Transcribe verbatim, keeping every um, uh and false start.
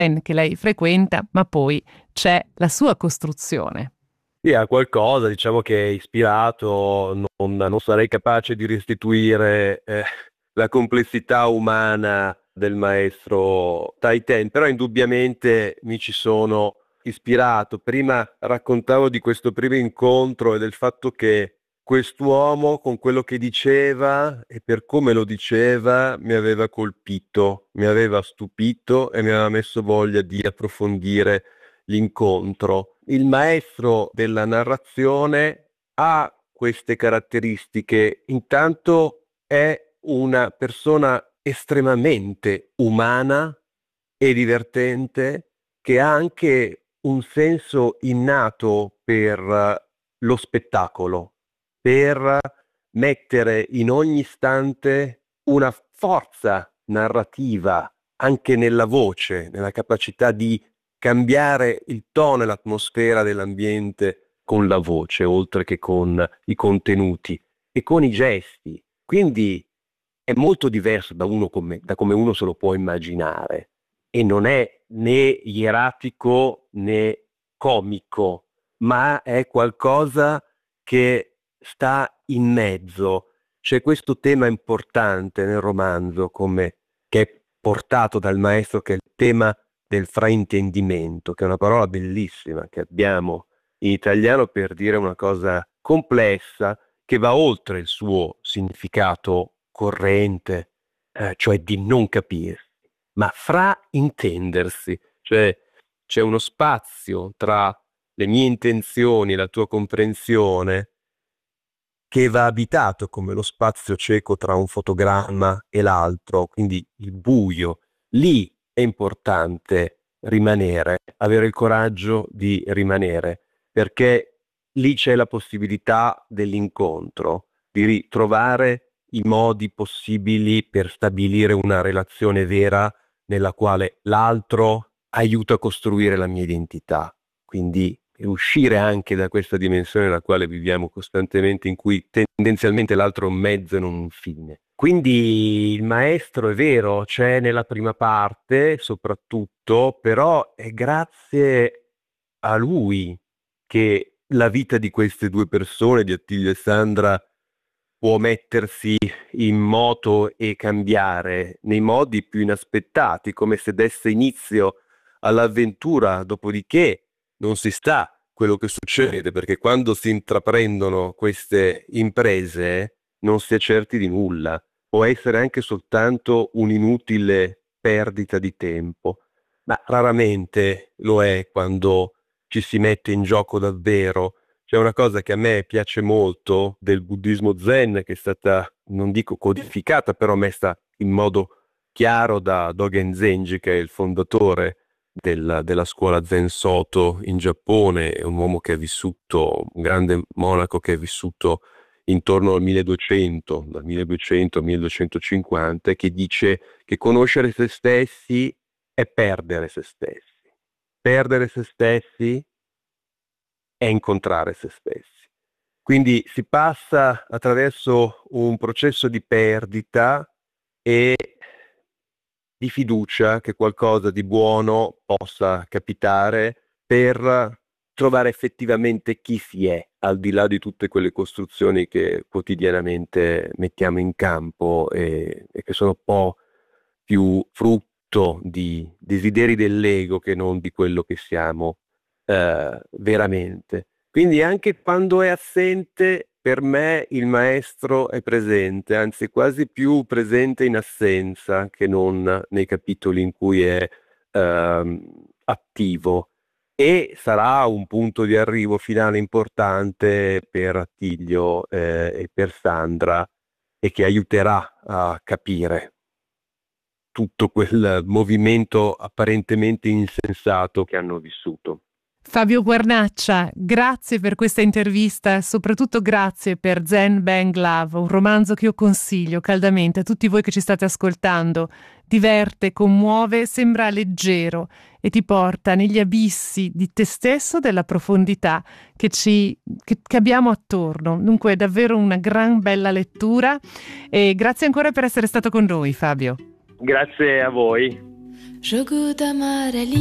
che lei frequenta, ma poi c'è la sua costruzione. Sì, ha qualcosa, diciamo che è ispirato, non, non sarei capace di restituire eh, la complessità umana del maestro Taiten, però indubbiamente mi ci sono ispirato. Prima raccontavo di questo primo incontro e del fatto che quest'uomo con quello che diceva e per come lo diceva mi aveva colpito, mi aveva stupito e mi aveva messo voglia di approfondire l'incontro. Il maestro della narrazione ha queste caratteristiche. Intanto è una persona estremamente umana e divertente che ha anche un senso innato per eh, lo spettacolo, per mettere in ogni istante una forza narrativa anche nella voce, nella capacità di cambiare il tono e l'atmosfera dell'ambiente con la voce, oltre che con i contenuti e con i gesti. Quindi è molto diverso da uno come, da come uno se lo può immaginare e non è né ieratico né comico, ma è qualcosa che sta in mezzo. C'è questo tema importante nel romanzo, come che è portato dal maestro, che è il tema del fraintendimento, che è una parola bellissima che abbiamo in italiano per dire una cosa complessa che va oltre il suo significato corrente, eh, cioè di non capirsi, ma fraintendersi, cioè c'è uno spazio tra le mie intenzioni e la tua comprensione che va abitato come lo spazio cieco tra un fotogramma e l'altro, quindi il buio. Lì è importante rimanere, avere il coraggio di rimanere, perché lì c'è la possibilità dell'incontro, di ritrovare i modi possibili per stabilire una relazione vera nella quale l'altro aiuta a costruire la mia identità. Quindi uscire anche da questa dimensione nella quale viviamo costantemente, in cui tendenzialmente l'altro è un mezzo e non un fine. Quindi il maestro è vero, c'è nella prima parte soprattutto, però è grazie a lui che la vita di queste due persone, di Attilio e Sandra, può mettersi in moto e cambiare nei modi più inaspettati, come se desse inizio all'avventura, dopodiché non si sa quello che succede, perché quando si intraprendono queste imprese non si è certi di nulla, può essere anche soltanto un'inutile perdita di tempo, ma raramente lo è quando ci si mette in gioco davvero. C'è una cosa che a me piace molto del buddismo zen, che è stata, non dico codificata, però messa in modo chiaro da Dogen Zenji, che è il fondatore della, della scuola Zen Soto in Giappone, è un uomo che ha vissuto, un grande monaco che ha vissuto intorno al milleduecento, dal milleduecento al milleduecentocinquanta, che dice che conoscere se stessi è perdere se stessi. Perdere se stessi è incontrare se stessi. Quindi si passa attraverso un processo di perdita e di fiducia che qualcosa di buono possa capitare per trovare effettivamente chi si è, al di là di tutte quelle costruzioni che quotidianamente mettiamo in campo e, e che sono un po' più frutto di desideri dell'ego che non di quello che siamo eh, veramente. Quindi anche quando è assente, per me il maestro è presente, anzi quasi più presente in assenza che non nei capitoli in cui è ehm, attivo. E sarà un punto di arrivo finale importante per Attilio eh, e per Sandra e che aiuterà a capire tutto quel movimento apparentemente insensato che hanno vissuto. Fabio Guarnaccia, grazie per questa intervista e soprattutto grazie per Zen Bang Love, un romanzo che io consiglio caldamente a tutti voi che ci state ascoltando. Diverte, commuove, sembra leggero e ti porta negli abissi di te stesso, della profondità che, ci, che, che abbiamo attorno. Dunque è davvero una gran bella lettura e grazie ancora per essere stato con noi, Fabio. Grazie a voi. Jogo da amarelinha.